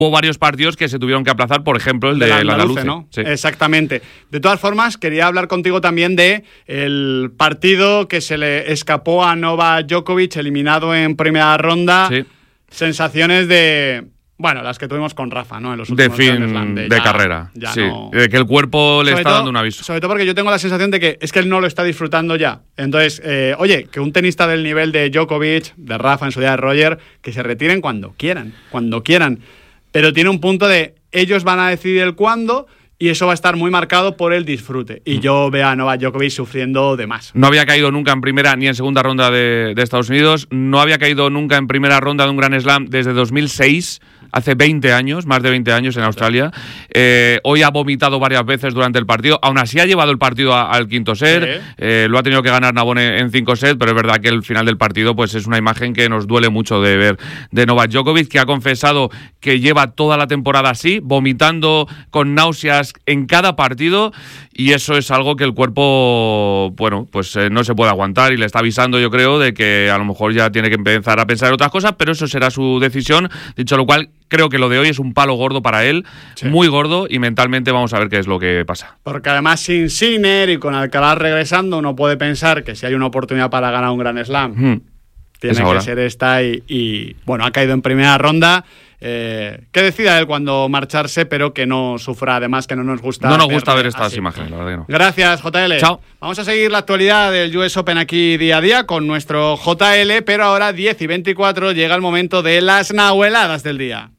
Hubo varios partidos que se tuvieron que aplazar, por ejemplo el de la Andaluce, ¿no? Sí. Exactamente. De todas formas, quería hablar contigo también de el partido que se le escapó a Novak Djokovic, eliminado en primera ronda. Sí. Sensaciones de... Bueno, las que tuvimos con Rafa, ¿no? En los últimos de fin Grand Slam, de carrera. Ya sí. no... De que el cuerpo le sobre está todo, dando un aviso. Sobre todo porque yo tengo la sensación de que es que él no lo está disfrutando ya. Entonces, oye, que un tenista del nivel de Djokovic, de Rafa, en su día de Roger, que se retiren cuando quieran. Pero tiene un punto de ellos van a decidir el cuándo y eso va a estar muy marcado por el disfrute. Y yo veo a Novak Djokovic sufriendo de más. No había caído nunca en primera ni en segunda ronda de Estados Unidos. No había caído nunca en primera ronda de un Grand Slam desde 2006. Hace 20 años, más de 20 años en Australia. Hoy ha vomitado varias veces durante el partido. Aún así ha llevado el partido al quinto set. Sí. Lo ha tenido que ganar Nabone en 5 sets, pero es verdad que el final del partido pues es una imagen que nos duele mucho de ver de Novak Djokovic, que ha confesado que lleva toda la temporada así, vomitando con náuseas en cada partido, y eso es algo que el cuerpo, bueno, pues no se puede aguantar y le está avisando, yo creo, de que a lo mejor ya tiene que empezar a pensar en otras cosas, pero eso será su decisión. Dicho lo cual, creo que lo de hoy es un palo gordo para él, sí, muy gordo, y mentalmente vamos a ver qué es lo que pasa. Porque además sin Sinner y con Alcaraz regresando, uno puede pensar que si hay una oportunidad para ganar un Grand Slam, tiene que ser esta y bueno, ha caído en primera ronda. Que decida él cuando marcharse, pero que no sufra, además, que no nos gusta. No nos gusta ver estas imágenes, la verdad que no. Gracias, JL. Chao. Vamos a seguir la actualidad del US Open aquí día a día con nuestro JL, pero ahora 10:24 llega el momento de las nahueladas del día.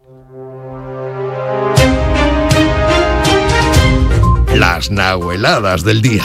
Las nahueladas del día.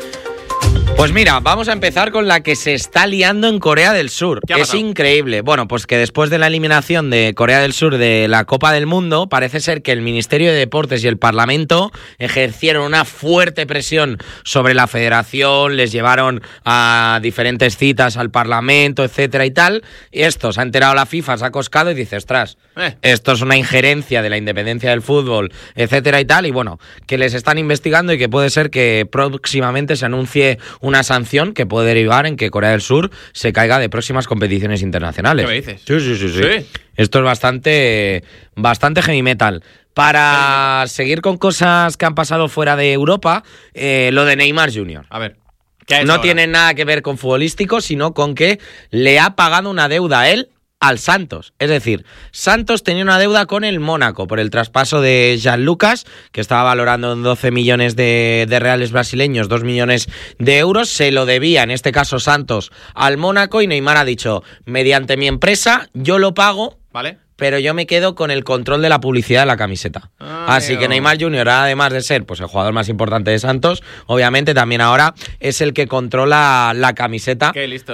Pues mira, vamos a empezar con la que se está liando en Corea del Sur. Es increíble. Bueno, pues que después de la eliminación de Corea del Sur de la Copa del Mundo, parece ser que el Ministerio de Deportes y el Parlamento ejercieron una fuerte presión sobre la federación, les llevaron a diferentes citas al Parlamento, etcétera y tal. Y esto se ha enterado la FIFA, se ha coscado y dice, ostras, esto es una injerencia de la independencia del fútbol, etcétera y tal. Y bueno, que les están investigando y que puede ser que próximamente se anuncie una sanción que puede derivar en que Corea del Sur se caiga de próximas competiciones internacionales. ¿Qué me dices? Sí. Esto es bastante heavy metal. Para seguir con cosas que han pasado fuera de Europa, lo de Neymar Jr. A ver, ¿qué ha hecho no ahora? Tiene nada que ver con futbolístico, sino con que le ha pagado una deuda a él al Santos. Es decir, Santos tenía una deuda con el Mónaco por el traspaso de Jean Lucas, que estaba valorando en 12 millones de reales brasileños, 2 millones de euros. Se lo debía, en este caso Santos, al Mónaco, y Neymar ha dicho, mediante mi empresa, yo lo pago, ¿vale? Pero yo me quedo con el control de la publicidad de la camiseta. Así que Neymar Jr., además de ser pues el jugador más importante de Santos, obviamente también ahora es el que controla la camiseta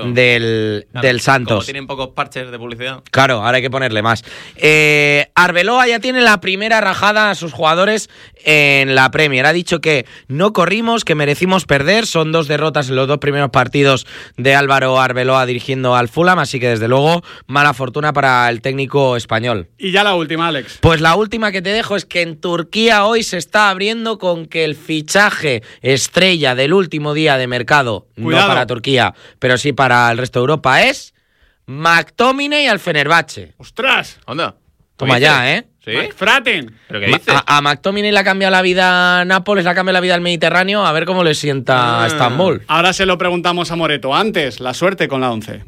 del Santos. Como tienen pocos parches de publicidad. Claro, ahora hay que ponerle más. Arbeloa ya tiene la primera rajada a sus jugadores en la Premier. Ha dicho que no corrimos, que merecimos perder. Son 2 derrotas en los 2 primeros partidos de Álvaro Arbeloa dirigiendo al Fulham, así que desde luego mala fortuna para el técnico español. Y ya la última, Alex. Pues la última que te dejo es que en Turquía hoy se está abriendo con que el fichaje estrella del último día de mercado, Cuidado. no para Turquía, pero sí para el resto de Europa, es McTominay al Fenerbahce. ¡Ostras! Onda. Toma ya, ¿eh? ¿Sí? McFraten. ¿Pero qué dices? A McTominay le ha cambiado la vida a Nápoles, le ha cambiado la vida al Mediterráneo, a ver cómo le sienta a Estambul. Ahora se lo preguntamos a Moreto. Antes, la suerte con la 11.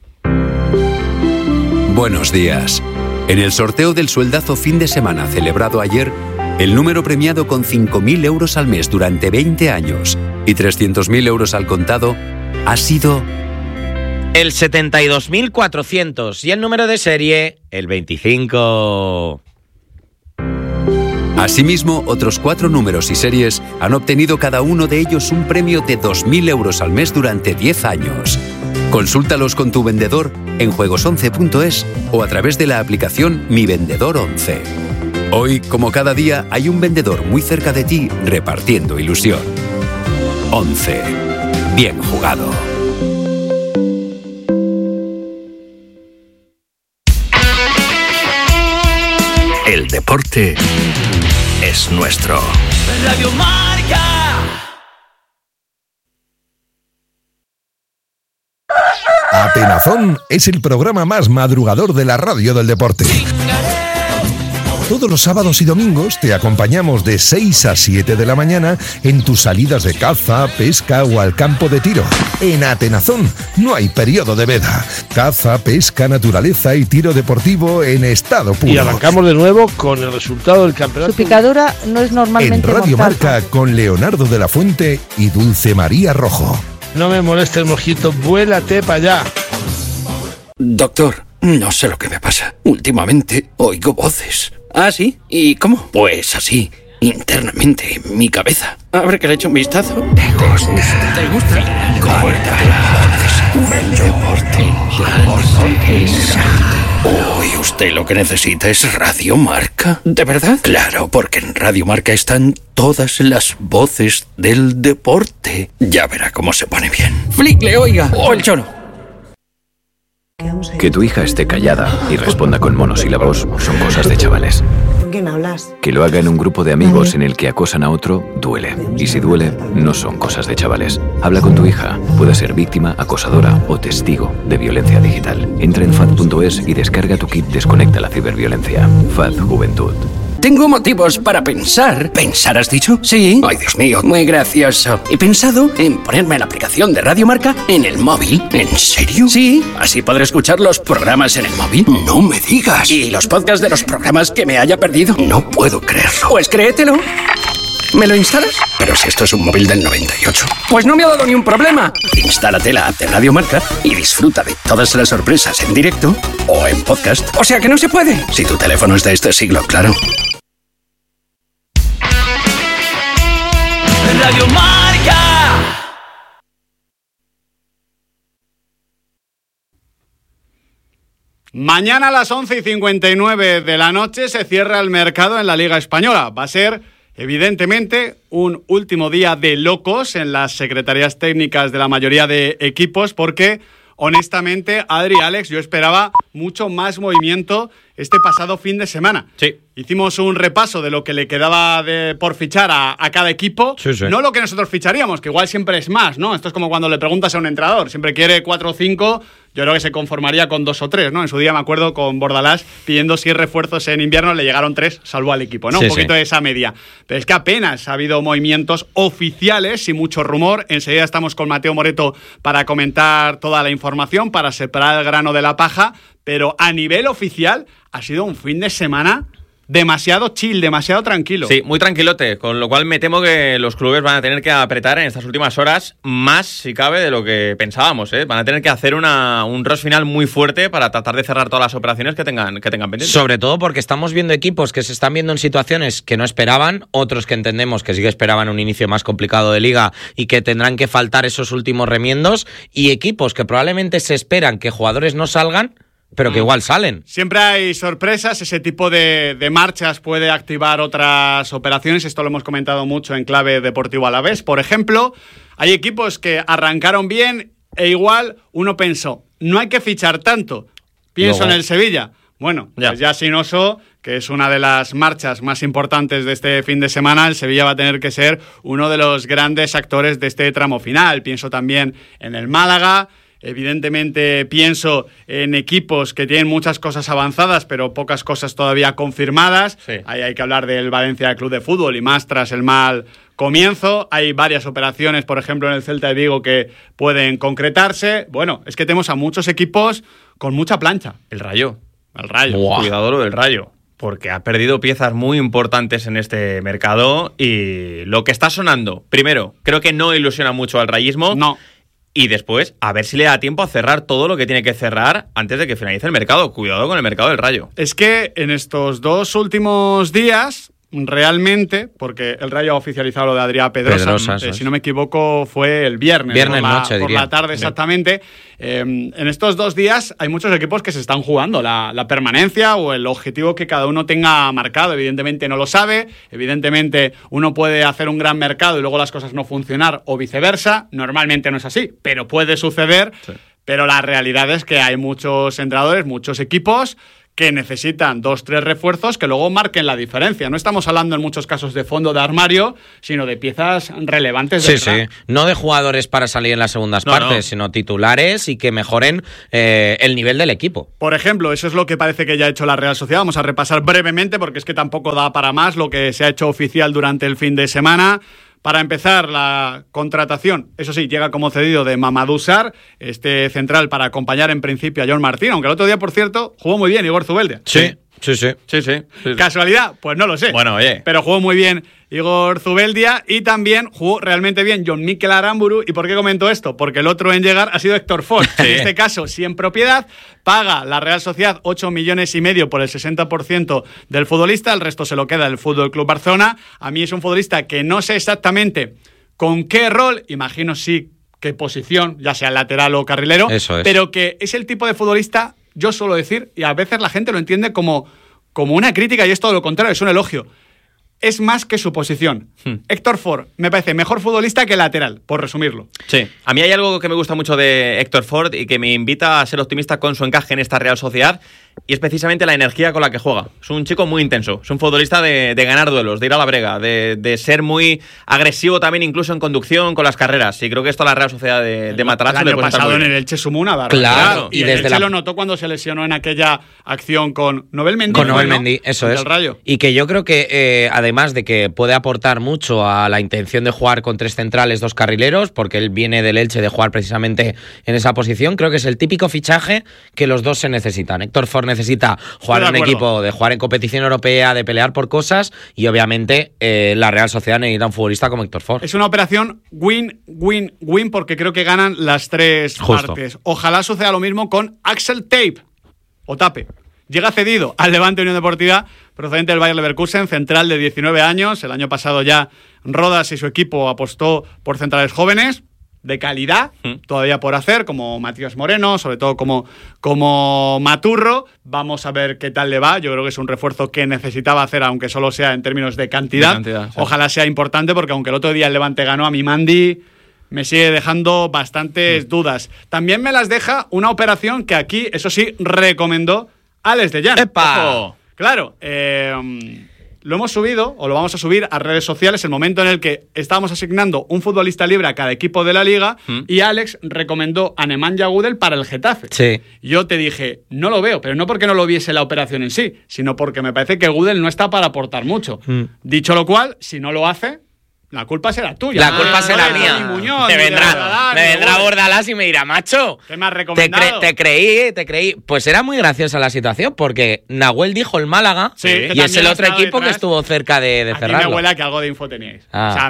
Buenos días. En el sorteo del sueldazo fin de semana celebrado ayer, el número premiado con 5.000 euros al mes durante 20 años y 300.000 euros al contado ha sido el 72.400 y el número de serie, el 25. Asimismo, otros 4 números y series han obtenido cada uno de ellos un premio de 2.000 euros al mes durante 10 años. Consúltalos con tu vendedor en juegos11.es o a través de la aplicación Mi Vendedor 11. Hoy, como cada día, hay un vendedor muy cerca de ti repartiendo ilusión. 11. Bien jugado. El deporte es nuestro. Radio Marca. Atenazón es el programa más madrugador de la radio del deporte. Todos los sábados y domingos te acompañamos de 6 a 7 de la mañana en tus salidas de caza, pesca o al campo de tiro. En Atenazón no hay periodo de veda. Caza, pesca, naturaleza y tiro deportivo en estado puro. Y arrancamos de nuevo con el resultado del campeonato. Su picadura no es normalmente en Radio mortal. Marca con Leonardo de la Fuente y Dulce María Rojo. No me moleste el mosquito, vuélate para allá. Doctor, no sé lo que me pasa. Últimamente oigo voces. ¿Ah, sí? ¿Y cómo? Pues así, internamente, en mi cabeza. A ver que le echo un vistazo. ¿Te gusta? ¿Te gusta? Corta. Uy, usted lo que necesita es Radio Marca. ¿De verdad? Claro, porque en Radio Marca están todas las voces del deporte. Ya verá cómo se pone bien. Flick, le oiga. O el choro. Que tu hija esté callada y responda con monosílabos son cosas de chavales. ¿Con quién hablas? Que lo haga en un grupo de amigos en el que acosan a otro, duele. Y si duele, no son cosas de chavales. Habla con tu hija. Puede ser víctima, acosadora o testigo de violencia digital. Entra en FAD.es y descarga tu kit Desconecta la ciberviolencia. FAD Juventud. Tengo motivos para pensar. ¿Pensar has dicho? Sí. Ay, Dios mío, muy gracioso. He pensado en ponerme la aplicación de Radio Marca en el móvil. ¿En serio? Sí. Así podré escuchar los programas en el móvil. No me digas. ¿Y los podcasts de los programas que me haya perdido? No puedo creerlo. Pues créetelo. ¿Me lo instalas? Pero si esto es un móvil del 98. Pues no me ha dado ni un problema. Instálate la app de Radio Marca y disfruta de todas las sorpresas en directo o en podcast. O sea que no se puede. Si tu teléfono es de este siglo, claro. Radio Marca. Mañana a las 11:59 de la noche se cierra el mercado en la Liga Española. Va a ser, evidentemente, un último día de locos en las secretarías técnicas de la mayoría de equipos porque, honestamente, Adri, Alex, yo esperaba mucho más movimiento este pasado fin de semana. Sí. Hicimos un repaso de lo que le quedaba por fichar a cada equipo. Sí, sí. No lo que nosotros ficharíamos, que igual siempre es más, ¿no? Esto es como cuando le preguntas a un entrenador. Siempre quiere 4 o 5, yo creo que se conformaría con 2 o 3, ¿no? En su día me acuerdo con Bordalás pidiendo 6 refuerzos en invierno, le llegaron 3, salvó al equipo, ¿no? Sí, un poquito sí. de esa media. Pero es que apenas ha habido movimientos oficiales y mucho rumor. Enseguida estamos con Mateo Moreto para comentar toda la información, para separar el grano de la paja. Pero a nivel oficial ha sido un fin de semana demasiado chill, demasiado tranquilo. Sí, muy tranquilote, con lo cual me temo que los clubes van a tener que apretar en estas últimas horas más, si cabe, de lo que pensábamos, ¿eh? Van a tener que hacer un rush final muy fuerte para tratar de cerrar todas las operaciones que tengan pendientes. Sobre todo porque estamos viendo equipos que se están viendo en situaciones que no esperaban, otros que entendemos que sí que esperaban un inicio más complicado de liga y que tendrán que faltar esos últimos remiendos, y equipos que probablemente se esperan que jugadores no salgan, pero que igual salen. Siempre hay sorpresas, ese tipo de marchas puede activar otras operaciones, esto lo hemos comentado mucho en Clave Deportivo Alavés. Por ejemplo, hay equipos que arrancaron bien e igual uno pensó, no hay que fichar tanto. Pienso en el Sevilla. Bueno, pues ya sin Oso, que es una de las marchas más importantes de este fin de semana, el Sevilla va a tener que ser uno de los grandes actores de este tramo final. Pienso también en el Málaga. Evidentemente pienso en equipos que tienen muchas cosas avanzadas, pero pocas cosas todavía confirmadas. Sí. Ahí hay que hablar del Valencia Club de Fútbol y más tras el mal comienzo. Hay varias operaciones, por ejemplo, en el Celta de Vigo que pueden concretarse. Bueno, es que tenemos a muchos equipos con mucha plancha. El Rayo. Wow. Cuidado lo del Rayo, porque ha perdido piezas muy importantes en este mercado y lo que está sonando, primero, creo que no ilusiona mucho al rayismo. No. Y después, a ver si le da tiempo a cerrar todo lo que tiene que cerrar antes de que finalice el mercado. Cuidado con el mercado del Rayo. Es que en estos 2 últimos días, realmente, porque el Rayo ha oficializado lo de Adrià Pedrosa, si no me equivoco fue el viernes por la tarde exactamente. En estos 2 días hay muchos equipos que se están jugando la permanencia o el objetivo que cada uno tenga marcado. Evidentemente no lo sabe, evidentemente uno puede hacer un gran mercado y luego las cosas no funcionar o viceversa. Normalmente no es así, pero puede suceder. Sí. Pero la realidad es que hay muchos entrenadores, muchos equipos que necesitan 2-3 refuerzos que luego marquen la diferencia. No estamos hablando en muchos casos de fondo de armario, sino de piezas relevantes de verdad. Sí. No de jugadores para salir en las segundas partes, sino titulares y que mejoren el nivel del equipo. Por ejemplo, eso es lo que parece que ya ha hecho la Real Sociedad. Vamos a repasar brevemente porque es que tampoco da para más lo que se ha hecho oficial durante el fin de semana. Para empezar, la contratación, eso sí, llega como cedido de Mamadou Sarr, este central para acompañar en principio a John Martín, aunque el otro día, por cierto, jugó muy bien Igor Zubeldia. Sí. ¿Casualidad? Pues no lo sé. Bueno, oye. Pero jugó muy bien Igor Zubeldia y también jugó realmente bien John Mikel Aramburu. ¿Y por qué comento esto? Porque el otro en llegar ha sido Héctor Ford. En este caso, sí en propiedad, paga la Real Sociedad 8,5 millones por el 60% del futbolista, el resto se lo queda el Fútbol Club Barcelona. A mí es un futbolista que no sé exactamente con qué rol, imagino sí qué posición, ya sea lateral o carrilero, Eso es. pero que es el tipo de futbolista, yo suelo decir, y a veces la gente lo entiende como una crítica y es todo lo contrario, es un elogio. Es más que su posición. Héctor Ford me parece mejor futbolista que lateral, por resumirlo. Sí, a mí hay algo que me gusta mucho de Héctor Ford y que me invita a ser optimista con su encaje en esta Real Sociedad, y es precisamente la energía con la que juega. Es un chico muy intenso, es un futbolista de ganar duelos, de ir a la brega, de ser muy agresivo también incluso en conducción con las carreras, y creo que esto a la Real Sociedad de Matarazzo le puede estar pasado en el Elche sumó una barbaridad. Claro, y desde Elche lo notó cuando se lesionó en aquella acción con Nobel Mendy. Con Nobel Mendy, eso es. El Rayo. Y que yo creo que además de que puede aportar mucho a la intención de jugar con 3 centrales, 2 carrileros, porque él viene del Elche de jugar precisamente en esa posición, creo que es el típico fichaje que los dos se necesitan. Héctor Ford necesita jugar en un equipo, de jugar en competición europea, de pelear por cosas, y obviamente la Real Sociedad necesita un futbolista como Héctor Ford. Es una operación win-win-win porque creo que ganan las 3 partes. Ojalá suceda lo mismo con Axel Tape. Llega cedido al Levante Unión Deportiva, procedente del Bayer Leverkusen, central de 19 años. El año pasado ya Rodas y su equipo apostó por centrales jóvenes, de calidad, todavía por hacer, como Matías Moreno, sobre todo como Maturro. Vamos a ver qué tal le va. Yo creo que es un refuerzo que necesitaba hacer, aunque solo sea en términos de cantidad. Sí. Ojalá sea importante, porque aunque el otro día el Levante ganó, a mi Mandi me sigue dejando bastantes dudas. También me las deja una operación que aquí, eso sí, recomendó Alex de Jan. ¡Epa! Claro, lo hemos subido, o lo vamos a subir a redes sociales, el momento en el que estábamos asignando un futbolista libre a cada equipo de la liga, y Alex recomendó a Nemanja Gudel para el Getafe. Sí. Yo te dije, no lo veo, pero no porque no lo viese la operación en sí, sino porque me parece que Gudel no está para aportar mucho. Dicho lo cual, si no lo hace, la culpa será tuya. La culpa será mía. Muñoz, me vendrá Bordalás y me dirá, macho, ¿qué me has recomendado? Te creí. Pues era muy graciosa la situación, porque Nahuel dijo el Málaga, y es el otro equipo detrás, que estuvo cerca de cerrarlo. Aquí me huele que algo de info teníais.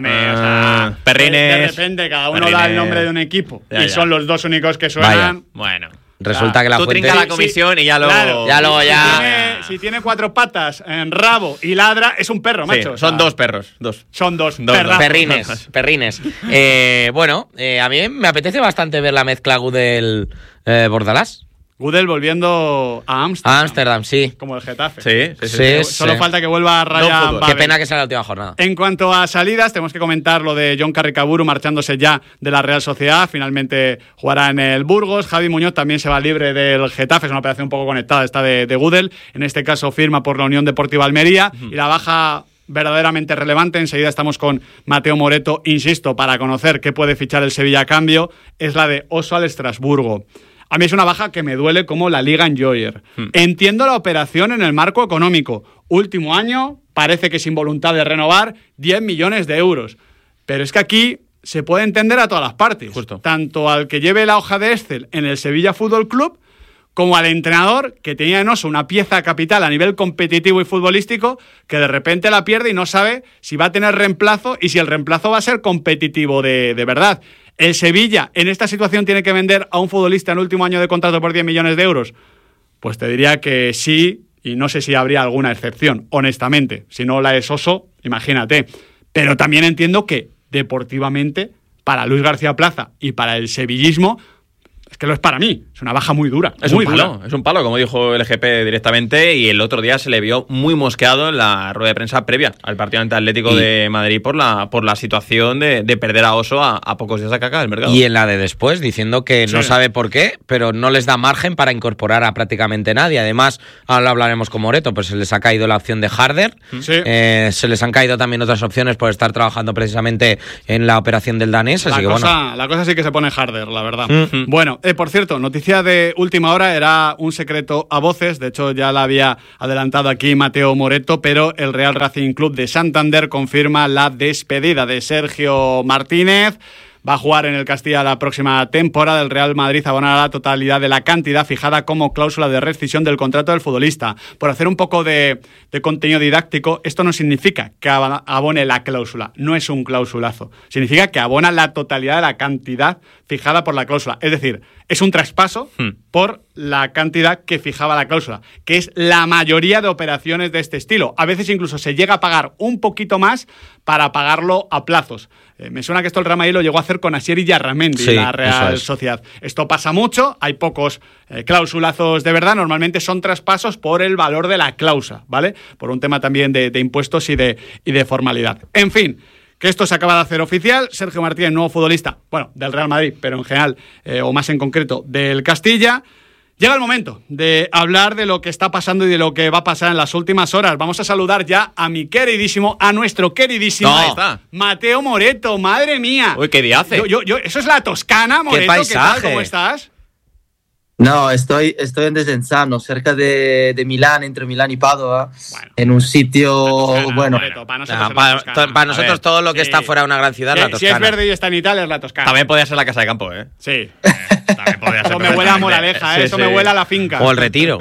Perrines. De repente cada uno da el nombre de un equipo y son los 2 únicos que suenan. Bueno. Resulta que la tú fuente... trinca la comisión y ya lo... Claro, si tiene 4 patas en rabo y ladra, es un perro, macho. Son 2 perros. Son 2 perrines. Bueno, a mí me apetece bastante ver la mezcla Gudel-Bordalás. Gudel volviendo a Ámsterdam. A Ámsterdam, sí. Como el Getafe. Sí. Solo falta que vuelva a Ryan Babel. Qué pena que sea la última jornada. En cuanto a salidas, tenemos que comentar lo de John Carricaburu marchándose ya de la Real Sociedad. Finalmente jugará en el Burgos. Javi Muñoz también se va libre del Getafe. Es una operación un poco conectada esta de Gudel. En este caso firma por la Unión Deportiva Almería. Y la baja verdaderamente relevante, enseguida estamos con Mateo Moreto, insisto, para conocer qué puede fichar el Sevilla a cambio, es la de Oswald Estrasburgo. A mí es una baja que me duele como la Liga Enjoyer. Entiendo la operación en el marco económico. Último año, parece que sin voluntad de renovar, 10 millones de euros. Pero es que aquí se puede entender a todas las partes. Justo. Tanto al que lleve la hoja de Excel en el Sevilla Fútbol Club, como al entrenador que tenía en Oso una pieza capital a nivel competitivo y futbolístico, que de repente la pierde y no sabe si va a tener reemplazo y si el reemplazo va a ser competitivo de verdad. ¿El Sevilla en esta situación tiene que vender a un futbolista en el último año de contrato por 10 millones de euros? Pues te diría que sí, y no sé si habría alguna excepción, honestamente. Si no la es Oso, imagínate. Pero también entiendo que, deportivamente, para Luis García Plaza y para el sevillismo, Es que lo es para mí. Es una baja muy dura. Es muy un palo, dura. es un palo, como dijo el GP directamente, y el otro día se le vio muy mosqueado en la rueda de prensa previa al partido ante Atlético de Madrid por la situación de perder a Oso a pocos días de caca del mercado. Y en la de después, diciendo que no sabe por qué, pero no les da margen para incorporar a prácticamente nadie. Además, ahora hablaremos con Moreto, pues se les ha caído la opción de Harder, se les han caído también otras opciones por estar trabajando precisamente en la operación del danés, así que bueno. La cosa sí que se pone Harder, la verdad. Bueno, por cierto, noticia de última hora, era un secreto a voces, de hecho ya la había adelantado aquí Mateo Moreto, pero el Real Racing Club de Santander confirma la despedida de Sergio Martínez. Va a jugar en el Castilla la próxima temporada. El Real Madrid abonará la totalidad de la cantidad fijada como cláusula de rescisión del contrato del futbolista. Por hacer un poco de contenido didáctico, esto no significa que abone la cláusula, no es un clausulazo. Significa que abona la totalidad de la cantidad fijada por la cláusula. Es decir, es un traspaso por la cantidad que fijaba la cláusula, que es la mayoría de operaciones de este estilo. A veces incluso se llega a pagar un poquito más para pagarlo a plazos. Me suena que esto el Real Madrid lo llegó a hacer con Asier y Yarramendi, la Real Sociedad. Esto pasa mucho, hay pocos clausulazos de verdad, normalmente son traspasos por el valor de la cláusula, ¿vale? Por un tema también de impuestos y de formalidad. En fin, que esto se acaba de hacer oficial. Sergio Martínez, nuevo futbolista, bueno, del Real Madrid, pero en general, o más en concreto, del Castilla. Llega el momento de hablar de lo que está pasando y de lo que va a pasar en las últimas horas. Vamos a saludar ya a nuestro queridísimo Mateo Moreto. ¡Madre mía! Uy, ¿qué día hace? Eso es la Toscana, Moreto. ¡Qué paisaje! ¿Qué tal? ¿Cómo estás? No, estoy en Desenzano, cerca de Milán, entre Milán y Padova, en un sitio, Toscana, bueno. Moreto, para nosotros todo lo que está fuera de una gran ciudad, la Toscana. Si es verde y está en Italia, es la Toscana. También podría ser la casa de campo, ¿eh? Sí. También podría ser. Eso me huele a Moraleja, eso me huele a la finca. O el Retiro.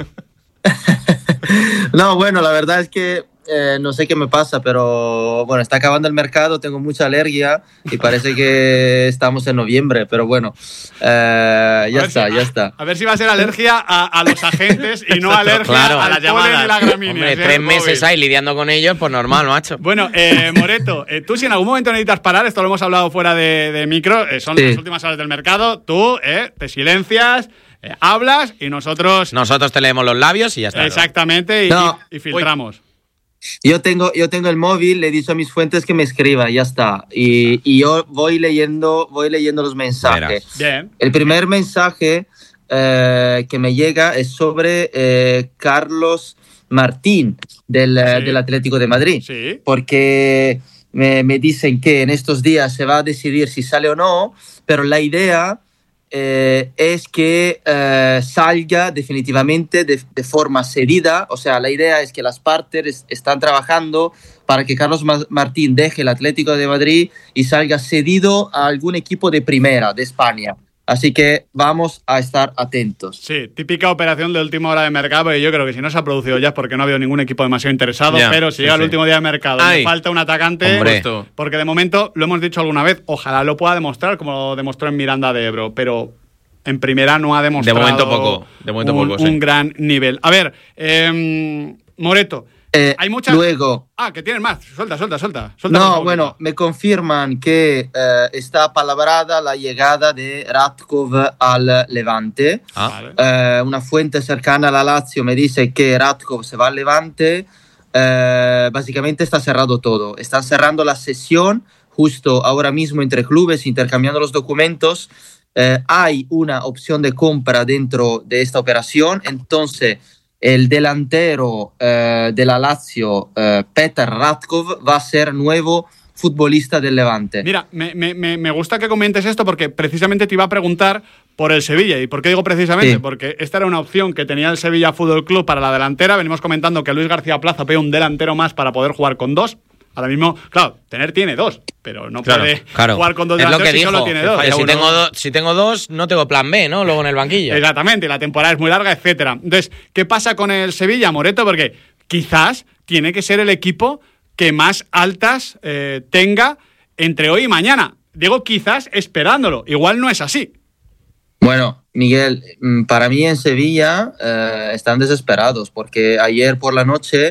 No, bueno, la verdad es que no sé qué me pasa, pero bueno, está acabando el mercado, tengo mucha alergia y parece que estamos en noviembre, pero bueno, ya está. A ver si va a ser alergia a los agentes y no alergia a la polen y la gramínea. Hombre, 3 meses ahí lidiando con ellos, pues normal, macho. Bueno, Moreto, tú si en algún momento necesitas parar, esto lo hemos hablado fuera de micro, son las últimas horas del mercado, tú te silencias, hablas y nosotros te leemos los labios y ya está. Exactamente, y filtramos. Yo tengo el móvil, le he dicho a mis fuentes que me escriba, ya está. Y yo voy leyendo los mensajes. Bien. El primer mensaje que me llega es sobre Carlos Martín del Atlético de Madrid. Sí. Porque me dicen que en estos días se va a decidir si sale o no, pero la idea es que salga definitivamente de forma cedida. O sea, la idea es que las partes están trabajando para que Carlos Martín deje el Atlético de Madrid y salga cedido a algún equipo de primera de España. Así que vamos a estar atentos. Sí, típica operación de última hora de mercado, y yo creo que si no se ha producido ya es porque no ha habido ningún equipo demasiado interesado, pero si llega el último día de mercado y me falta un atacante, porque de momento, lo hemos dicho alguna vez, ojalá lo pueda demostrar como lo demostró en Miranda de Ebro, pero en primera no ha demostrado de momento poco, un gran nivel. A ver, Moreto, hay muchas... Luego... que tienes más. Suelta. No, bueno, me confirman que está palabrada la llegada de Ratkov al Levante. Vale. Una fuente cercana a la Lazio me dice que Ratkov se va al Levante. Básicamente está cerrado todo. Están cerrando la sesión justo ahora mismo entre clubes, intercambiando los documentos. Hay una opción de compra dentro de esta operación. Entonces... el delantero de la Lazio, Petr Ratkov, va a ser nuevo futbolista del Levante. Mira, me gusta que comentes esto porque precisamente te iba a preguntar por el Sevilla. ¿Y por qué digo precisamente? Porque esta era una opción que tenía el Sevilla Fútbol Club para la delantera. Venimos comentando que Luis García Plaza pide un delantero más para poder jugar con 2. Ahora mismo, claro, tiene 2, pero no puede jugar con 2 delanteros si solo tiene 2. Si tengo 2, no tengo plan B, ¿no? Luego en el banquillo. Exactamente, la temporada es muy larga, etcétera. Entonces, ¿qué pasa con el Sevilla, Moreto? Porque quizás tiene que ser el equipo que más altas tenga entre hoy y mañana. Digo quizás esperándolo, igual no es así. Bueno, Miguel, para mí en Sevilla están desesperados porque ayer por la noche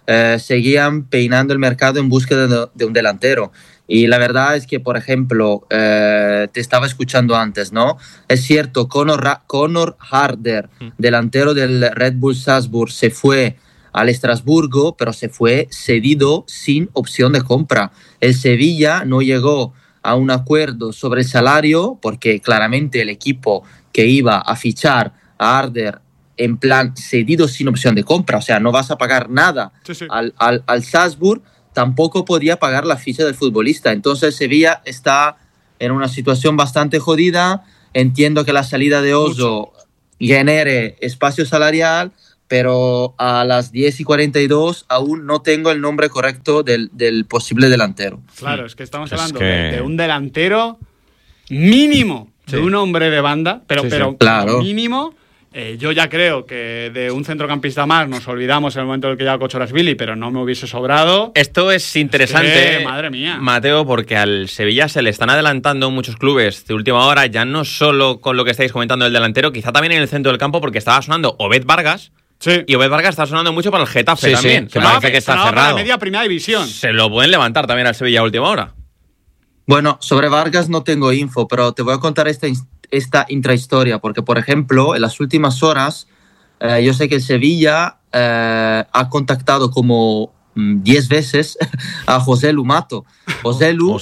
seguían peinando el mercado en búsqueda de un delantero. Y la verdad es que, por ejemplo, te estaba escuchando antes, ¿no? Es cierto, Conor Harder, delantero del Red Bull Salzburg, se fue al Estrasburgo, pero se fue cedido sin opción de compra. El Sevilla no llegó a un acuerdo sobre el salario porque claramente el equipo que iba a fichar a Harder en plan cedido sin opción de compra, o sea, no vas a pagar nada al Salzburg, tampoco podía pagar la ficha del futbolista. Entonces Sevilla está en una situación bastante jodida. Entiendo que la salida de Oso genere espacio salarial, pero a las 10:42 aún no tengo el nombre correcto del posible delantero. Claro, es que estamos hablando de un delantero mínimo, de un hombre de banda, pero claro, mínimo. Yo ya creo que de un centrocampista más nos olvidamos en el momento en el que llega Kochorashvili, pero no me hubiese sobrado. Esto es interesante, madre mía, Mateo, porque al Sevilla se le están adelantando muchos clubes de última hora, ya no solo con lo que estáis comentando del delantero, quizá también en el centro del campo, porque estaba sonando Obed Vargas. Sí. Y Obed Vargas está sonando mucho para el Getafe también. Que parece que está cerrado. Para la media primera división. Se lo pueden levantar también al Sevilla a última hora. Bueno, sobre Vargas no tengo info, pero te voy a contar esta intrahistoria, porque, por ejemplo, en las últimas horas, yo sé que el Sevilla ha contactado como 10 veces a José Lu Mato. José Lu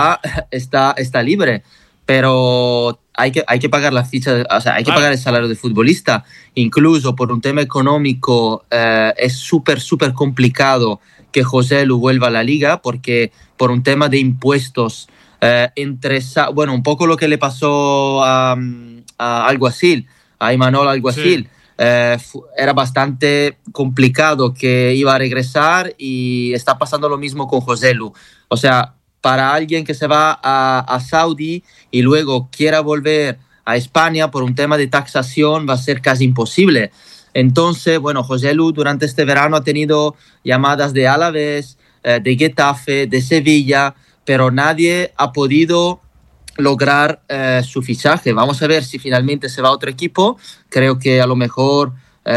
está libre, pero hay que pagar la ficha, o sea, hay que pagar el salario del futbolista. Incluso por un tema económico es súper complicado que José Lu vuelva a la liga, porque por un tema de impuestos, un poco lo que le pasó a Alguacil, a Imanol Alguacil. Era bastante complicado que iba a regresar, y está pasando lo mismo con José Lu. O sea, para alguien que se va a Saudi y luego quiera volver a España por un tema de taxación va a ser casi imposible. Entonces, bueno, José Lu durante este verano ha tenido llamadas de Alavés, de Getafe, de Sevilla, pero nadie ha podido lograr su fichaje. Vamos a ver si finalmente se va a otro equipo. Creo que a lo mejor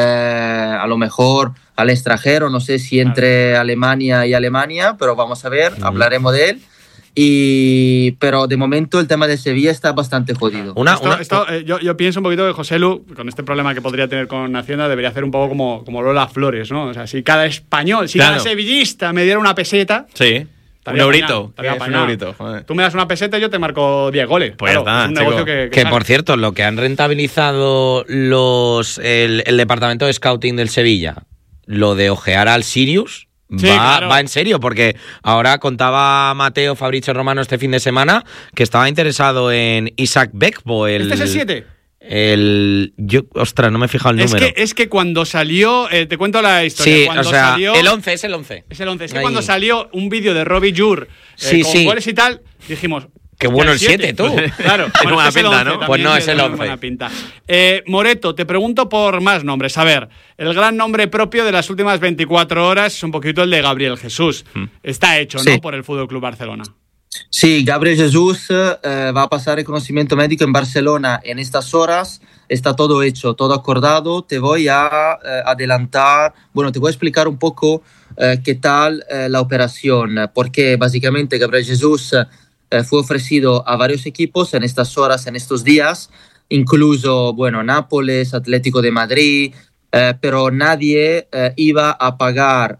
al extranjero, no sé si entre Alemania, pero vamos a ver, hablaremos de él. Pero de momento el tema de Sevilla está bastante jodido. Yo pienso un poquito que José Lu, con este problema que podría tener con Hacienda, debería hacer un poco como Lola Flores, ¿no? O sea, si cada español, cada sevillista me diera una peseta... Sí. Un eurito. Tú me das una peseta y yo te marco 10 goles. Pues claro, ya está, es un negocio que por cierto, lo que han rentabilizado el departamento de scouting del Sevilla, lo de ojear al Sirius, va en serio, porque ahora contaba Mateo Fabrizio Romano este fin de semana que estaba interesado en Isaac Bekbo. ¿Este es el 7? Ostras, no me he fijado el número. Es que cuando salió, te cuento la historia. Sí, cuando salió, el 11, es el 11. Es el 11. Es que cuando salió un vídeo de Robbie Jur con goles y tal, dijimos... Qué bueno el 7, tú. Claro. Tiene buena pinta, ¿no? Pues no, es el 11. Buena pinta. Moreto, te pregunto por más nombres. A ver, el gran nombre propio de las últimas 24 horas es un poquito el de Gabriel Jesús. Está hecho, ¿no? Por el FC Barcelona. Sí, Gabriel Jesús va a pasar reconocimiento médico en Barcelona en estas horas. Está todo hecho, todo acordado. Te voy a adelantar, te voy a explicar un poco qué tal la operación, porque básicamente Gabriel Jesús fue ofrecido a varios equipos en estas horas, en estos días, incluso, Nápoles, Atlético de Madrid, pero nadie iba a pagar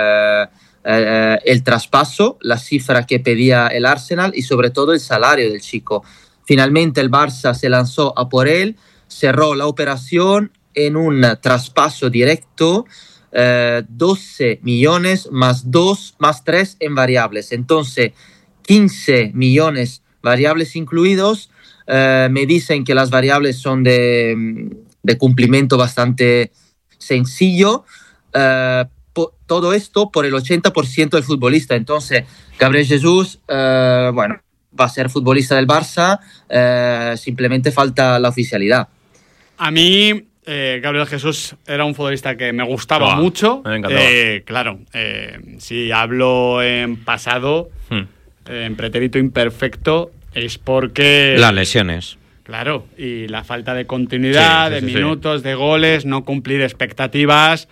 el traspaso, la cifra que pedía el Arsenal y sobre todo el salario del chico. Finalmente el Barça se lanzó a por él, cerró la operación en un traspaso directo, 12 millones más 3 en variables. Entonces, 15 millones variables incluidos. Me dicen que las variables son de cumplimiento bastante sencillo. Todo esto por el 80% del futbolista. Entonces, Gabriel Jesús, va a ser futbolista del Barça, simplemente falta la oficialidad. A mí, Gabriel Jesús era un futbolista que me gustaba mucho. Me encantaba. Claro, si hablo en pasado, en pretérito imperfecto, es porque... Las lesiones. Claro, y la falta de continuidad, de minutos, de goles, no cumplir expectativas...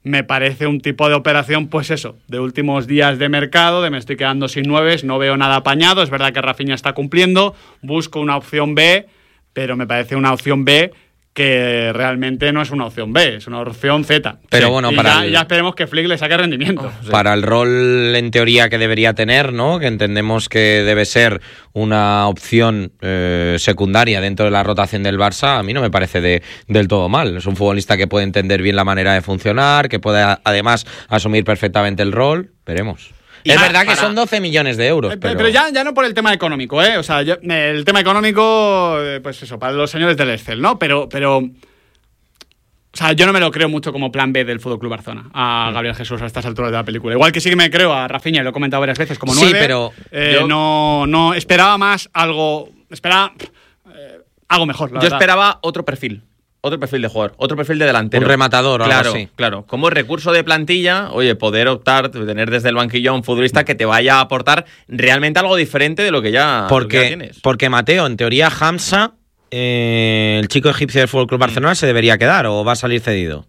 me parece un tipo de operación, pues eso, de últimos días de mercado, de me estoy quedando sin nueves, no veo nada apañado, es verdad que Rafinha está cumpliendo, busco una opción B, pero me parece una opción B que realmente no es una opción B, es una opción Z. Pero bueno, ya esperemos que Flick le saque rendimiento. Para el rol en teoría que debería tener, ¿no? Que entendemos que debe ser una opción secundaria dentro de la rotación del Barça, a mí no me parece del todo mal. Es un futbolista que puede entender bien la manera de funcionar, que puede además asumir perfectamente el rol. Veremos. Es verdad que son 12 millones de euros. Pero ya no por el tema económico, ¿eh? O sea, el tema económico, pues eso, para los señores del Excel, ¿no? Pero o sea, yo no me lo creo mucho como plan B del FC Barcelona a Gabriel Jesús a estas alturas de la película. Igual que sí que me creo a Rafinha, y lo he comentado varias veces, como 9. Sí, pero no esperaba más algo. Esperaba algo mejor, la verdad. Esperaba otro perfil de jugador, otro perfil de delantero. Un rematador o algo así. Claro. Como recurso de plantilla, oye, poder optar, tener desde el banquillo a un futbolista que te vaya a aportar realmente algo diferente de lo que ya tienes. Porque Mateo, en teoría, Hamza, el chico egipcio del FC Barcelona, ¿se debería quedar o va a salir cedido?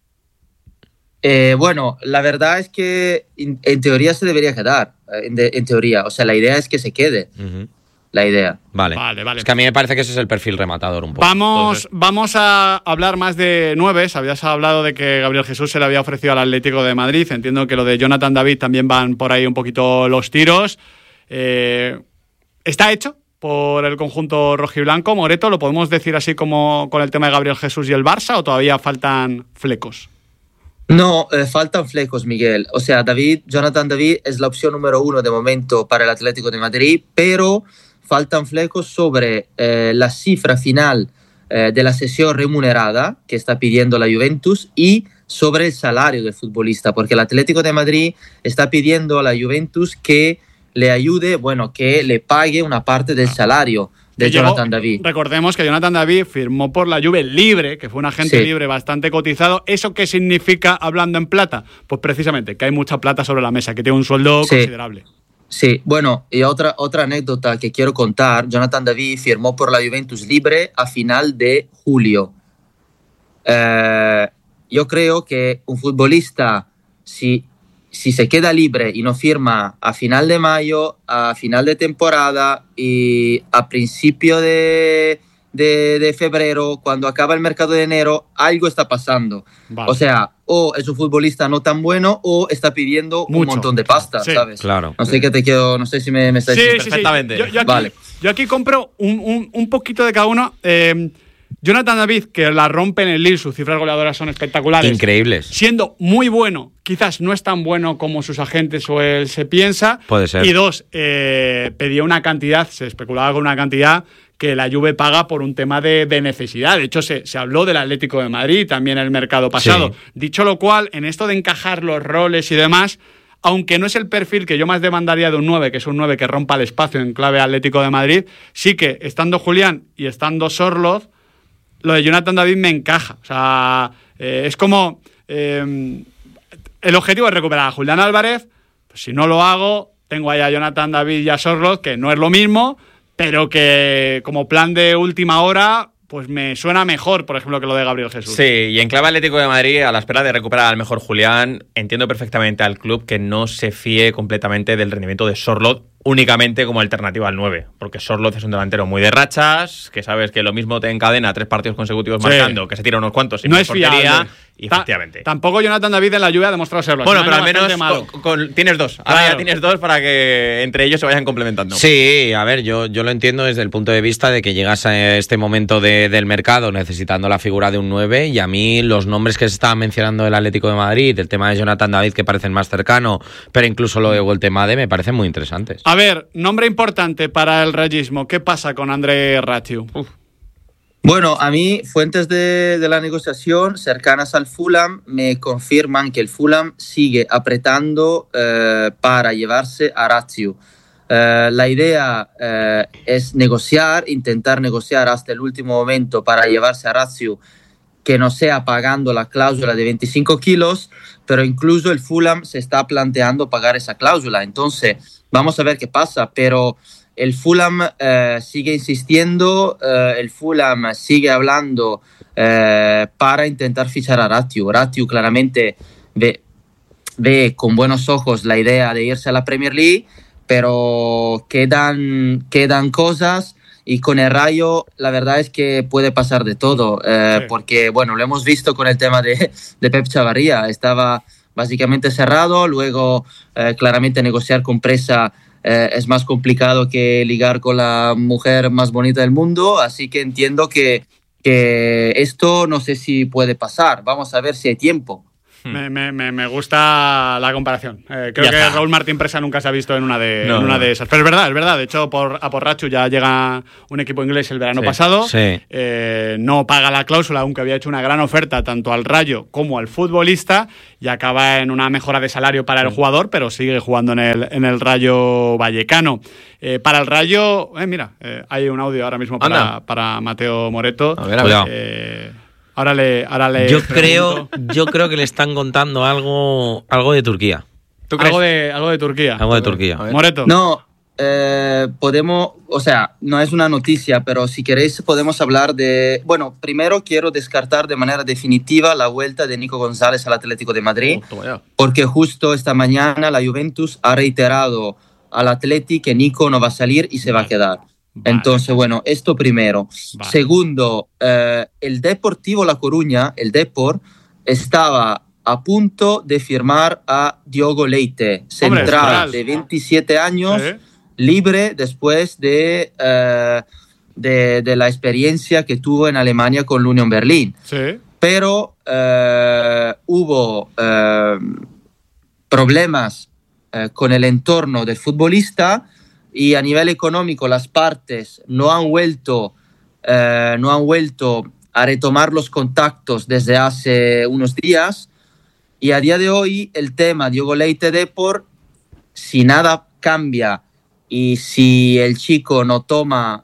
Bueno, la verdad es que en teoría se debería quedar, en teoría. O sea, la idea es que se quede. La idea. Vale. Es que a mí me parece que ese es el perfil rematador un poco. Vamos a hablar más de nueves. Habías hablado de que Gabriel Jesús se le había ofrecido al Atlético de Madrid. Entiendo que lo de Jonathan David también van por ahí un poquito los tiros. ¿Está hecho por el conjunto rojiblanco? Moreto, ¿lo podemos decir así como con el tema de Gabriel Jesús y el Barça o todavía faltan flecos? No, faltan flecos, Miguel. O sea, Jonathan David es la opción número 1 de momento para el Atlético de Madrid, pero faltan flecos sobre la cifra final de la cesión remunerada que está pidiendo la Juventus y sobre el salario del futbolista, porque el Atlético de Madrid está pidiendo a la Juventus que le ayude, que le pague una parte del salario de Jonathan David. Recordemos que Jonathan David firmó por la Juve libre, que fue un agente libre bastante cotizado. ¿Eso qué significa hablando en plata? Pues precisamente que hay mucha plata sobre la mesa, que tiene un sueldo considerable. Sí, bueno, y otra anécdota que quiero contar. Jonathan David firmó por la Juventus libre a final de julio. Yo creo que un futbolista, si se queda libre y no firma a final de mayo, a final de temporada y a principio de febrero, cuando acaba el mercado de enero, algo está pasando. Vale. O sea, o es un futbolista no tan bueno o está pidiendo un montón de pasta, ¿sabes? Claro. No sé si me estáis diciendo perfectamente. Yo aquí compro un poquito de cada uno. Jonathan David, que la rompe en el Lille, sus cifras goleadoras son espectaculares. Increíbles. Siendo muy bueno, quizás no es tan bueno como sus agentes o él se piensa. Puede ser. Y 2, pedía una cantidad, se especulaba con una cantidad que la Juve paga por un tema de necesidad. De hecho, se habló del Atlético de Madrid también en el mercado pasado. Sí. Dicho lo cual, en esto de encajar los roles y demás, aunque no es el perfil que yo más demandaría de un 9, que es un 9 que rompa el espacio en clave Atlético de Madrid, sí que estando Julián y estando Sorloth, lo de Jonathan David me encaja. O sea, es como... el objetivo es recuperar a Julián Álvarez. Pues si no lo hago, tengo ahí a Jonathan David y a Sorloth, que no es lo mismo, pero que como plan de última hora, pues me suena mejor, por ejemplo, que lo de Gabriel Jesús. Sí, y en clave Atlético de Madrid, a la espera de recuperar al mejor Julián, entiendo perfectamente al club que no se fíe completamente del rendimiento de Sorloth únicamente como alternativa al 9, porque Sorloth es un delantero muy de rachas, que sabes que lo mismo te encadena 3 partidos consecutivos marcando, que se tira unos cuantos y no es fiable. Y efectivamente. Tampoco Jonathan David en la Juve ha demostrado serlo. Bueno, pero al menos tienes 2. Ahora ya tienes 2 para que entre ellos se vayan complementando. Sí, a ver, yo lo entiendo desde el punto de vista de que llegas a este momento del mercado necesitando la figura de un 9, y a mí los nombres que se estaban mencionando del Atlético de Madrid, el tema de Jonathan David, que parecen más cercano, pero incluso lo de Woltemade me parecen muy interesantes. A ver, nombre importante para el rayismo. ¿Qué pasa con André Ratiu? Bueno, a mí fuentes de la negociación cercanas al Fulham me confirman que el Fulham sigue apretando para llevarse a Ratiu. La idea es intentar negociar hasta el último momento para llevarse a Ratiu, que no sea pagando la cláusula de 25 kilos, pero incluso el Fulham se está planteando pagar esa cláusula. Entonces, vamos a ver qué pasa, pero el Fulham sigue insistiendo, el Fulham sigue hablando para intentar fichar a Ratiu. Ratiu claramente ve con buenos ojos la idea de irse a la Premier League, pero quedan cosas, y con el Rayo la verdad es que puede pasar de todo, porque bueno, lo hemos visto con el tema de Pep Chavarría, estaba básicamente cerrado, luego claramente negociar con Presa es más complicado que ligar con la mujer más bonita del mundo, así que entiendo que esto no sé si puede pasar, vamos a ver si hay tiempo. Me gusta la comparación. Creo que Raúl Martín Presa nunca se ha visto en una de esas. Pero es verdad. De hecho, a por Rachu ya llega un equipo inglés el verano pasado. Sí. No paga la cláusula, aunque había hecho una gran oferta tanto al Rayo como al futbolista, y acaba en una mejora de salario para el jugador, pero sigue jugando en el Rayo Vallecano. Para el Rayo, mira, hay un audio ahora mismo para Mateo Moreto. A ver. Ahora le yo creo que le están contando algo de Turquía. ¿Tú crees? Algo de Turquía. Algo de Turquía. Moreto. No, podemos, o sea, no es una noticia, pero si queréis podemos hablar de... Bueno, primero quiero descartar de manera definitiva la vuelta de Nico González al Atlético de Madrid, porque justo esta mañana la Juventus ha reiterado al Atleti que Nico no va a salir y se va a quedar. Entonces, bueno, esto primero. Segundo, el Deportivo La Coruña, el Depor, estaba a punto de firmar a Diogo Leite, central de 27 años, libre después de la experiencia que tuvo en Alemania con la Union Berlin. Sí. Pero hubo problemas con el entorno del futbolista, y a nivel económico las partes no han vuelto a retomar los contactos desde hace unos días, y a día de hoy el tema Diogo Leite Depor, si nada cambia y si el chico no toma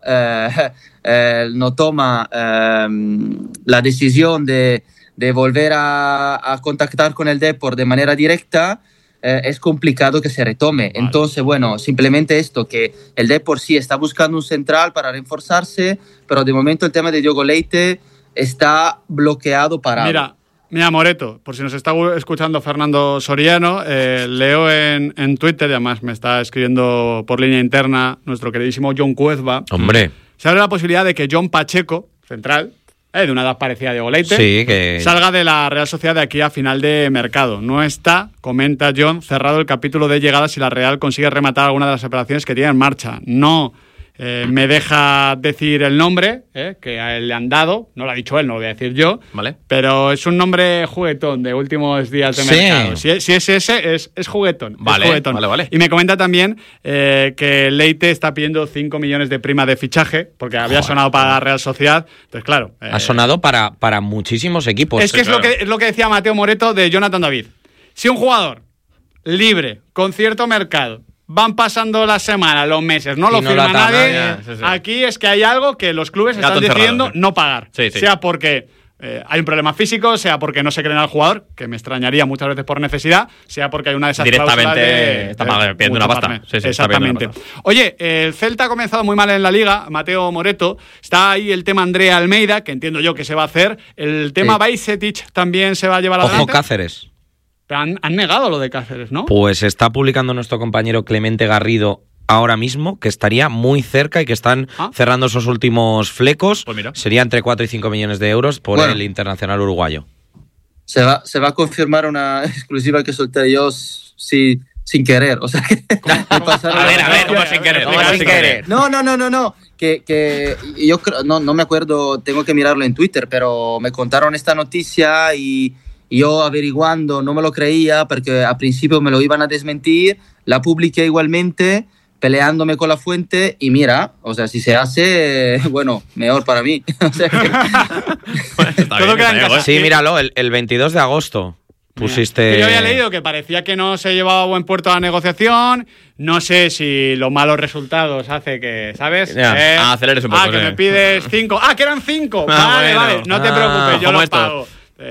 la decisión de volver a contactar con el Depor de manera directa, es complicado que se retome. Entonces, bueno, simplemente esto, que el Depor sí está buscando un central para reforzarse, pero de momento el tema de Diogo Leite está bloqueado, parado. Mira, Moreto, por si nos está escuchando Fernando Soriano, leo en Twitter, y además me está escribiendo por línea interna nuestro queridísimo John Cuezba. Hombre. Se abre la posibilidad de que John Pacheco, central, de una edad parecida a Diogo Leite, salga de la Real Sociedad de aquí a final de mercado. No está, comenta John, cerrado el capítulo de llegadas si la Real consigue rematar alguna de las operaciones que tiene en marcha. No me deja decir el nombre que a él le han dado, no lo ha dicho él, no lo voy a decir yo, ¿vale? Pero es un nombre juguetón de últimos días de mercado. Si es ese, es juguetón. Vale, es juguetón. Vale. Y me comenta también que Leite está pidiendo 5 millones de prima de fichaje, porque había sonado para la Real Sociedad. Entonces, claro. Ha sonado para muchísimos equipos. Es que claro. es lo que decía Mateo Moreto de Jonathan David. Si un jugador libre, con cierto mercado, van pasando las semanas, los meses, no lo firma nadie. Aquí es que hay algo que los clubes están decidiendo no pagar. Sea porque hay un problema físico, sea porque no se creen al jugador, que me extrañaría muchas veces por necesidad, sea porque hay una de esas cláusulas de... está mal, pidiendo una pasta. Exactamente. Oye, el Celta ha comenzado muy mal en la Liga, Mateo Moreto. Está ahí el tema Andrea Almeida, que entiendo yo que se va a hacer. El tema Bajcetic también se va a llevar adelante. Ojo, Cáceres. Han negado lo de Cáceres, ¿no? Pues está publicando nuestro compañero Clemente Garrido ahora mismo, que estaría muy cerca y que están cerrando esos últimos flecos. Pues mira. Sería entre 4 y 5 millones de euros por el internacional uruguayo. Se va a confirmar una exclusiva que solté yo sin querer. O sea, que me pasaron a ver, ¿cómo sin querer? No. Que yo creo, no me acuerdo, tengo que mirarlo en Twitter, pero me contaron esta noticia y yo averiguando no me lo creía porque al principio me lo iban a desmentir, la publiqué igualmente, peleándome con la fuente y mira, o sea, si se hace, bueno, mejor para mí. O sea, todo queda en casa. Sí, míralo, el 22 de agosto pusiste... Yo había leído que parecía que no se llevaba a buen puerto la negociación, no sé si los malos resultados hace que, ¿sabes? Aceleres un poco. Que me pides 5. Que eran 5. Vale, no te preocupes, yo los pago.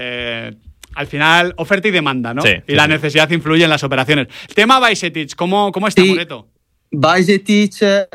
Al final, oferta y demanda, ¿no? Y la necesidad influye en las operaciones. El tema Bajcetic, ¿cómo está, Moreto? Bajcetic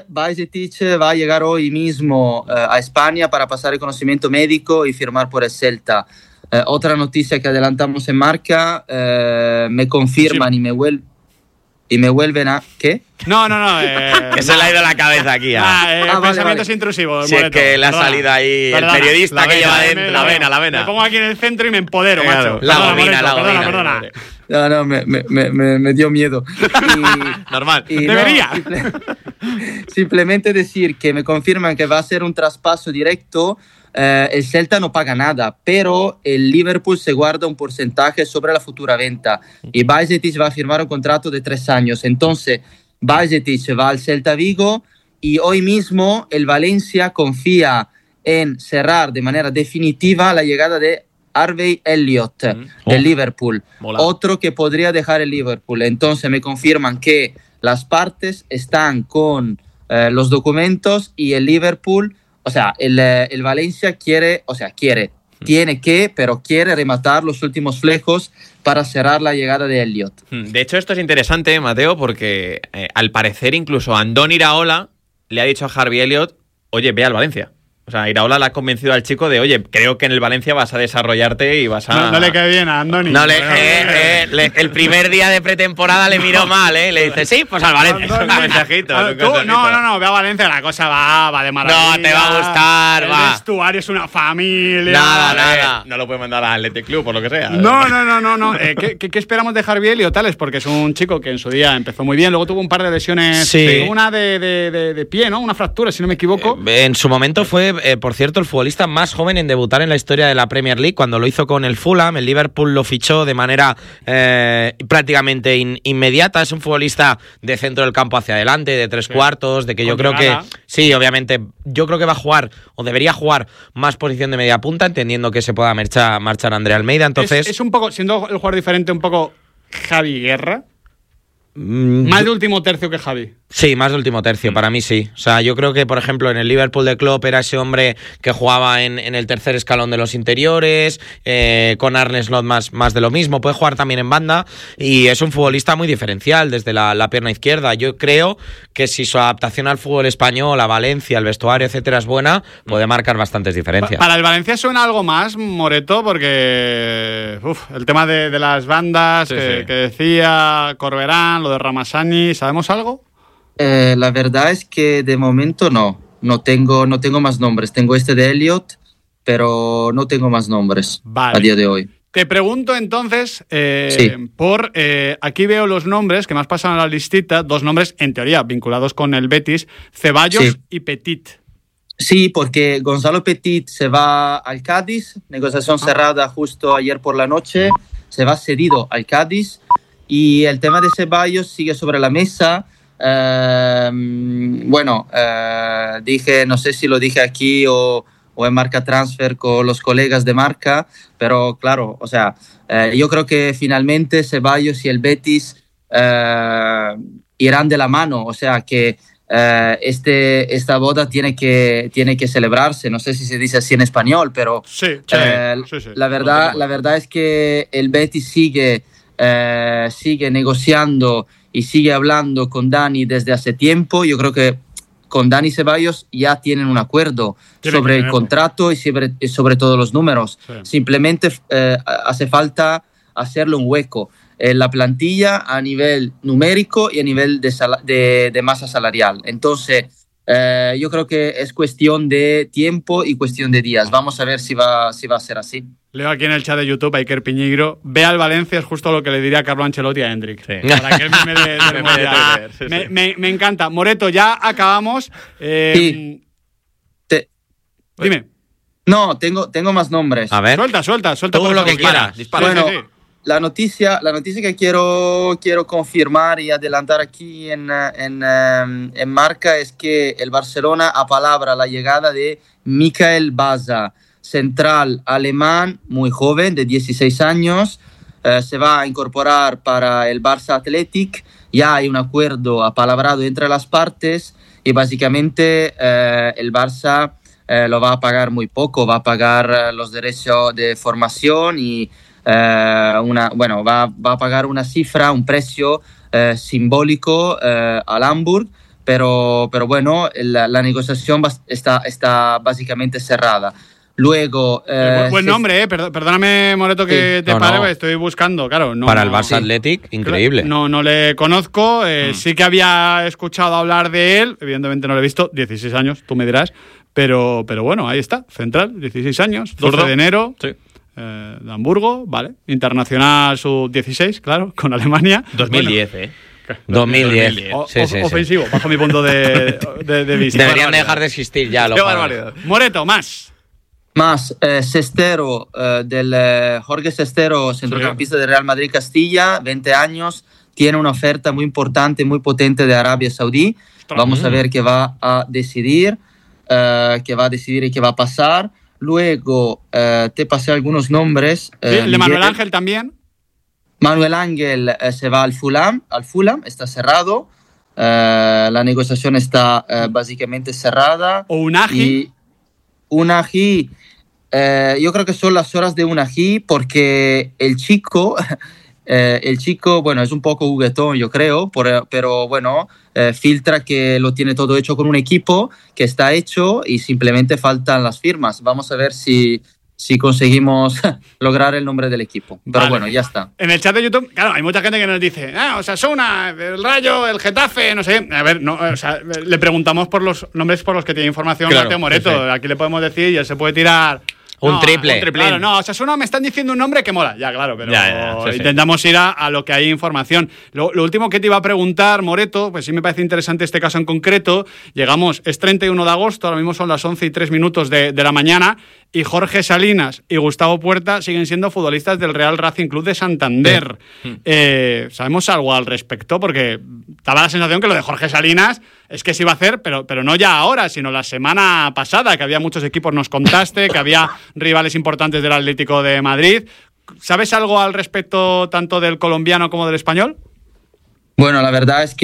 va a llegar hoy mismo a España para pasar el conocimiento médico y firmar por el Celta. Otra noticia que adelantamos en Marca, me confirman y me vuelven a... ¿Qué? No. Que se le ha ido la cabeza aquí. Pensamientos intrusivos. Si es que le ha salido ahí el periodista que lleva dentro. La vena. Me pongo aquí en el centro y me empodero, macho. Perdona. No, me dio miedo. Normal. Debería. Simplemente decir que me confirman que va a ser un traspaso directo. El Celta no paga nada, pero el Liverpool se guarda un porcentaje sobre la futura venta y Bajcetic va a firmar un contrato de 3 años. Entonces, Bajcetic va al Celta Vigo y hoy mismo el Valencia confía en cerrar de manera definitiva la llegada de Harvey Elliott del Liverpool, otro que podría dejar el Liverpool. Entonces me confirman que las partes están con los documentos y el Liverpool, o sea, el Valencia tiene que rematar los últimos flejos para cerrar la llegada de Elliott. De hecho, esto es interesante, Mateo, porque al parecer incluso Andoni Iraola le ha dicho a Harvey Elliott, oye, ve al Valencia. O sea, Iraola le ha convencido al chico de, oye, creo que en el Valencia vas a desarrollarte y vas a... No le cae bien a Andoni. El primer día de pretemporada le miró mal, Le dice, sí, pues al Valencia. Un mensajito. No, ve a Valencia, la cosa va de maravilla. No, te va a gustar, el vestuario es una familia. Nada. No lo puede mandar al Athletic Club, por lo que sea. No. ¿Qué esperamos de Harvey Elliott, tales? Porque es un chico que en su día empezó muy bien, luego tuvo un par de lesiones, una de pie, ¿no? Una fractura, si no me equivoco. En su momento fue, por cierto, el futbolista más joven en debutar en la historia de la Premier League, cuando lo hizo con el Fulham. El Liverpool lo fichó de manera prácticamente inmediata. Es un futbolista de centro del campo hacia adelante, de 3 cuartos, de que yo creo que... Sí, obviamente, yo creo que va a jugar, o debería jugar, más posición de media punta, entendiendo que se pueda marchar André Almeida. Entonces es un poco, siendo el jugador diferente, un poco Javi Guerra. Más de último tercio que Javi. Sí, más de último tercio, para mí sí. O sea, yo creo que, por ejemplo, en el Liverpool de Klopp era ese hombre que jugaba en el tercer escalón de los interiores, con Arne Slot más de lo mismo, puede jugar también en banda y es un futbolista muy diferencial desde la pierna izquierda. Yo creo que si su adaptación al fútbol español, a Valencia, al vestuario, etcétera, es buena, puede marcar bastantes diferencias. Para el Valencia suena algo más, Moreto, porque el tema de las bandas que decía Corberán, lo de Ramazani, ¿sabemos algo? La verdad es que de momento no tengo más nombres. Tengo este de Elliott, pero no tengo más nombres a día de hoy. Te pregunto entonces, aquí veo los nombres que me has pasado en la listita, 2 nombres en teoría vinculados con el Betis, Ceballos y Petit. Sí, porque Gonzalo Petit se va al Cádiz, negociación cerrada justo ayer por la noche, se va cedido al Cádiz y el tema de Ceballos sigue sobre la mesa. Dije, no sé si lo dije aquí o en Marca Transfer con los colegas de Marca, pero claro, o sea, yo creo que finalmente Ceballos y el Betis irán de la mano, o sea que esta boda tiene que celebrarse, no sé si se dice así en español, pero la verdad es que el Betis sigue negociando y sigue hablando con Dani desde hace tiempo. Yo creo que con Dani Ceballos ya tienen un acuerdo sobre el contrato y sobre todos los números. Sí. Simplemente hace falta hacerle un hueco en la plantilla a nivel numérico y a nivel de masa salarial. Entonces, yo creo que es cuestión de tiempo y cuestión de días. Vamos a ver si va a ser así. Leo aquí en el chat de YouTube, Iker Piñigro, ve al Valencia, es justo lo que le diría Carlo Ancelotti a Hendrik. Sí. Para que él me encanta. Moreto, ya acabamos. Dime. No, tengo más nombres. A ver. Suelta. Todo lo que quieras. Dispara. Bueno, la noticia que quiero confirmar y adelantar aquí en Marca es que el Barcelona apalabra la llegada de Michael Baza, central alemán, muy joven, de 16 años, se va a incorporar para el Barça Athletic. Ya hay un acuerdo apalabrado entre las partes y básicamente el Barça lo va a pagar muy poco, va a pagar los derechos de formación y va a pagar una cifra, un precio simbólico al Hamburg, pero bueno, la negociación está básicamente cerrada. Luego... buen nombre, perdóname, Moreto, que te pare, estoy buscando, claro. Para el Barça Athletic, increíble. No le conozco, sí que había escuchado hablar de él, evidentemente no lo he visto, 16 años, tú me dirás, pero bueno, ahí está, central, 16 años, 12 de enero, sí. De Hamburgo, vale, internacional sub-16, claro, con Alemania. 2010, bueno, 2010. Ofensivo, bajo mi punto de vista. Deberían dejar de existir ya. Qué barbaridad. Moreto, más. Sestero, del Jorge Sestero, centrocampista de Real Madrid Castilla, 20 años, tiene una oferta muy importante, muy potente de Arabia Saudí. Vamos a ver qué va a decidir, y qué va a pasar. Luego, te pasé algunos nombres. El de Manuel Ángel también. Manuel Ángel se va al Fulham, está cerrado. La negociación está básicamente cerrada. ¿O Unagi? Unagi, yo creo que son las horas de Unagi, porque el chico, bueno, es un poco juguetón, yo creo, pero bueno, filtra que lo tiene todo hecho con un equipo que está hecho y simplemente faltan las firmas. Vamos a ver si conseguimos lograr el nombre del equipo. Pero bueno, ya está. En el chat de YouTube, claro, hay mucha gente que nos dice, Osasuna, el Rayo, el Getafe, no sé. A ver, no, le preguntamos por los nombres por los que tiene información Mateo Moreto. Sí. Aquí le podemos decir y él se puede tirar... Un triple. Claro, no, Osasuna me están diciendo un nombre que mola. Ya, claro, pero sí, intentamos ir a lo que hay información. Lo último que te iba a preguntar, Moreto, pues sí me parece interesante este caso en concreto. Llegamos, es 31 de agosto, ahora mismo son las 11:03 de la mañana, y Jorge Salinas y Gustavo Puerta siguen siendo futbolistas del Real Racing Club de Santander. ¿Sabemos algo al respecto? Porque daba la sensación que lo de Jorge Salinas es que se iba a hacer, pero no ya ahora, sino la semana pasada, que había muchos equipos, nos contaste, que había rivales importantes del Atlético de Madrid. ¿Sabes algo al respecto tanto del colombiano como del español? Bueno, la verdad es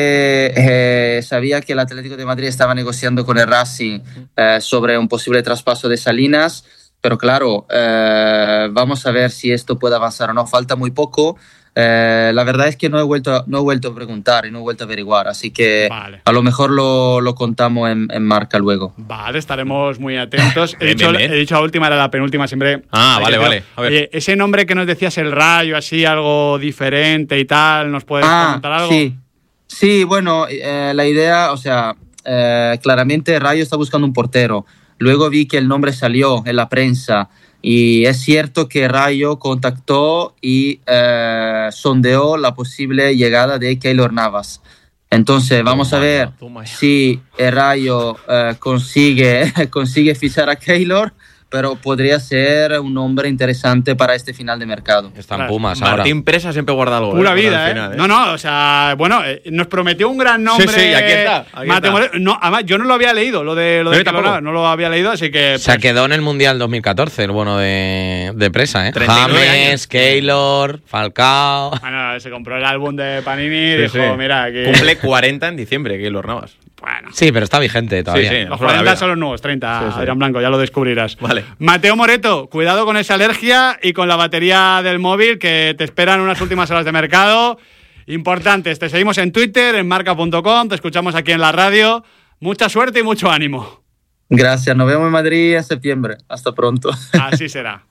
que sabía que el Atlético de Madrid estaba negociando con el Racing sobre un posible traspaso de Salinas, pero claro, vamos a ver si esto puede avanzar o no. Falta muy poco. La verdad es que no he vuelto a preguntar y no he vuelto a averiguar, así que a lo mejor lo contamos en Marca luego. Vale, estaremos muy atentos. He dicho la última, era la penúltima, siempre. Vale. A ver. Oye, ese nombre que nos decías, el Rayo, así algo diferente y tal, ¿nos puedes comentar algo? Sí, bueno, la idea, o sea, claramente Rayo está buscando un portero. Luego vi que el nombre salió en la prensa. Y es cierto que Rayo contactó y sondeó la posible llegada de Keylor Navas. Entonces vamos a ver si el Rayo consigue fichar a Keylor, pero podría ser un nombre interesante para este final de mercado. Están Pumas ahora. Martín Presa siempre guarda algo. Pura vida, final, No, o sea, bueno, nos prometió un gran nombre. Sí, aquí está. No, además, yo no lo había leído, lo de Keylor, no lo había leído, así que... Pues... Se quedó en el Mundial 2014, el bueno de Presa, ¿eh? James, Keylor, Falcao... Bueno, se compró el álbum de Panini y dijo, mira... Aquí... Cumple 40 en diciembre, Keylor Navas. Bueno. Sí, pero está vigente todavía. Sí, los 40 son los nuevos 30, Adrián Blanco, ya lo descubrirás. Vale. Mateo Moreto, cuidado con esa alergia y con la batería del móvil, que te esperan unas últimas horas de mercado importantes. Te seguimos en Twitter, en marca.com, te escuchamos aquí en la radio. Mucha suerte y mucho ánimo. Gracias, nos vemos en Madrid en septiembre. Hasta pronto. Así será.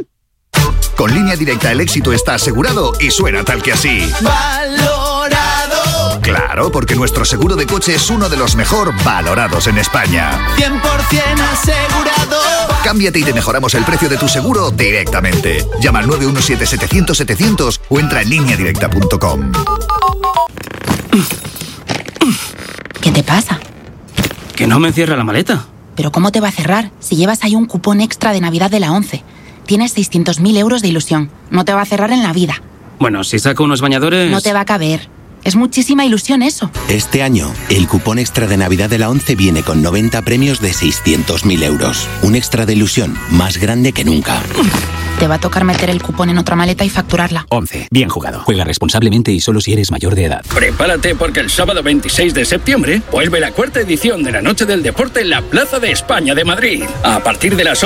Con Línea Directa el éxito está asegurado y suena tal que así. Valorado. Claro, porque nuestro seguro de coche es uno de los mejor valorados en España. 100% asegurado. Cámbiate y te mejoramos el precio de tu seguro directamente. Llama al 917-700-700 o entra en lineadirecta.com. ¿Qué te pasa? Que no me cierra la maleta. ¿Pero cómo te va a cerrar si llevas ahí un cupón extra de Navidad de la 11? Tienes 600.000 euros de ilusión. No te va a cerrar en la vida. Bueno, si saco unos bañadores... No te va a caber. Es muchísima ilusión eso. Este año, el cupón extra de Navidad de la 11 viene con 90 premios de 600.000 euros. Un extra de ilusión más grande que nunca. Te va a tocar meter el cupón en otra maleta y facturarla. 11. Bien jugado. Juega responsablemente y solo si eres mayor de edad. Prepárate porque el sábado 26 de septiembre vuelve la 4ª edición de la Noche del Deporte en la Plaza de España de Madrid. A partir de las